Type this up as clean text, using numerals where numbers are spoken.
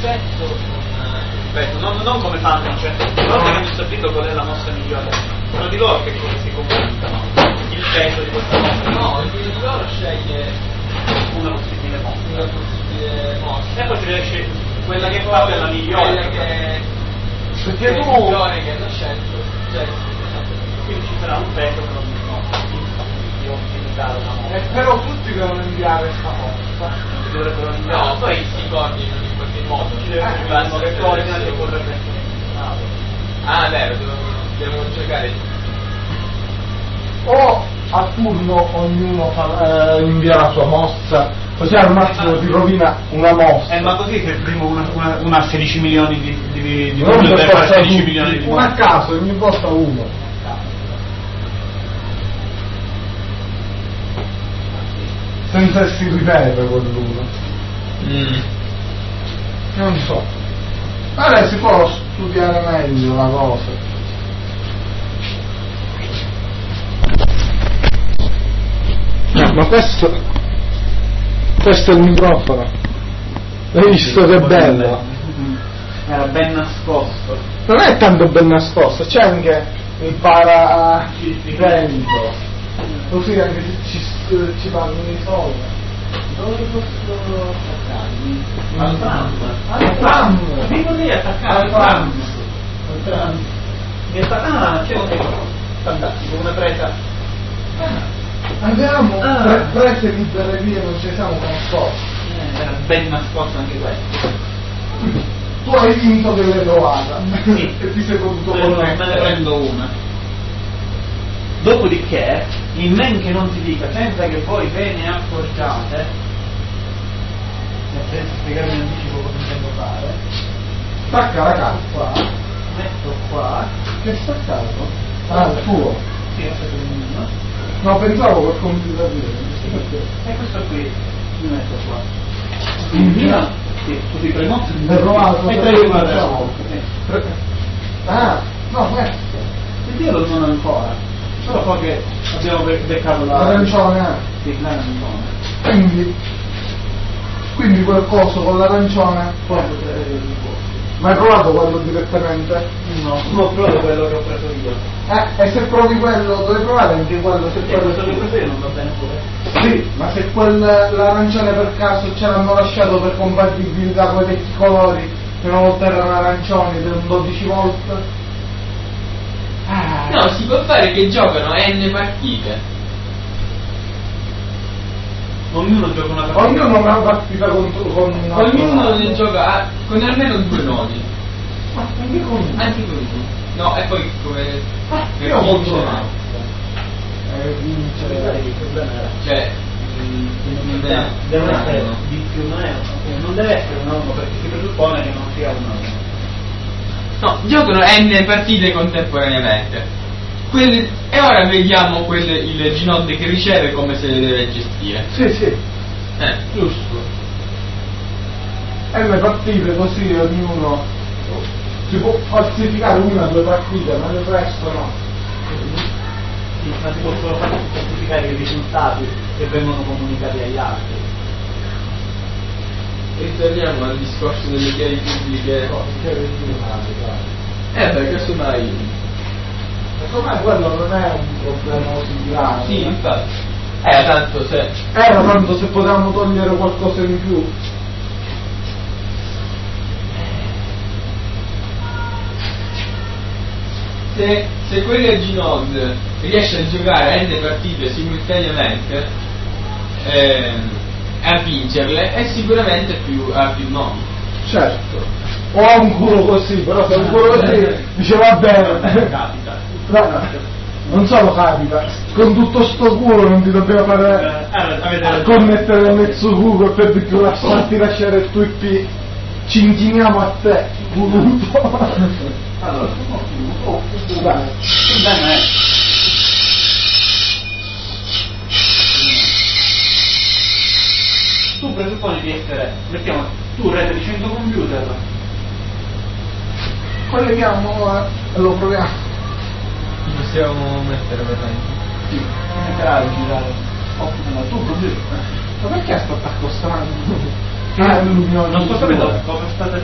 ripeto, non come fanno in certe volte che mi sto dicendo qual è la mossa migliore, sono di loro che come si comunicano il peso di questa mossa. No, il di loro sceglie una possibile mossa e poi si riesce quella che fa per la migliore, quella che perché il tu migliore che hanno scelto, cioè, quindi ci sarà un peso per ogni mossa di ottimizzare una mossa. però tutti devono inviare sta mossa. Tutti dovrebbero no, inviare, poi si coordinano in qualche modo. ci deve essere uno che coordina e corre per Ah, vero, devono giocare. O a turno ognuno invia la sua mossa, così al massimo ti rovina una mossa. ma così se il primo una ha 16 milioni di Non deve per fare forza 16 tutti, milioni di uno a mosse. caso, ogni volta uno. Senza si ripete quell'uno. Non so. Allora si può studiare meglio la cosa. Ma questo è il microfono. Hai visto che bello? Era ben nascosto. Non è tanto ben nascosto, c'è anche il paravento. Così anche se ci fanno i soldi. Dove posso attaccarmi? Al Al tram. Vivo lì attaccato Al tram. C'è fantastico, una presa. Andiamo, prese libere vie, non ci siamo nascosti. Era ben nascosto anche questo. Tu hai vinto che l'hai trovata. Sì. E ti sei potuto Me ne connettere. prendo una. Dopodiché, in men che non si dica, senza che voi ve ne accorgiate, senza spiegarvi in anticipo cosa intendo fare, Stacca la carta. metto qua, Che staccato? Ah, il tuo. sì, aspetta un minuto, No, pensavo per computer. e questo qui mi metto qua. Invia? Sì, così premo. L'hai provato? E prendo una terza volta. Sì. Ah, no, questo. Il tiro non ancora, solo poi che abbiamo beccato L'arancione. Sì, l'arancione. Quindi quel coso con l'arancione. Ma hai provato quello direttamente? No, ho provato quello che ho preso io. E se provi quello, devi provare anche quello, se E quello questo che ho preso io non va bene pure. Sì, ma se l'arancione per caso ce l'hanno lasciato per compatibilità con i vecchi colori, che una volta erano arancioni per un 12 volt. No, si può fare che giocano N partite. Ognuno gioca una partita. Ognuno una partita con una Ognuno ne gioca con almeno 2 nodi. Ma anche con uno. Anche con uno. No, e poi come. Io vince, voto no. Vincere. Il problema era Cioè. deve essere di più, non deve essere un uomo perché si presuppone che non sia un uomo. No, giocano N partite contemporaneamente. E ora vediamo il Ginodde che riceve come se le deve gestire. Sì, Giusto. le partite così ognuno si può falsificare una o due partite, ma il resto no. Sì, ma si possono far certificare i risultati che vengono comunicati agli altri. Ritorniamo al discorso delle chiavi pubbliche. Perché semmai. Secondo me quello non è un problema così grave. Sì, infatti. Tanto se. Tanto se potevamo togliere qualcosa in più. Se quel Ginod riesce a giocare N partite simultaneamente a vincerle, è sicuramente ha più nomi. Certo. O ha un culo così, però se ha un culo così dice va bene. Capita. Non solo capita, con tutto sto culo non ti dobbiamo fare Avete connettere mezzo culo e per di più farti lasciare il tuo IP. Ci inchiniamo a te, voluto. Allora, Dai. il problema è tu presupponi di essere, mettiamo, tu rete di 100 computer, Colleghiamo e lo proviamo. Possiamo mettere veramente. sì, metterà a girare. Ma tu proprio. Ma perché sto accostando? Ah, Non sto sapendo come state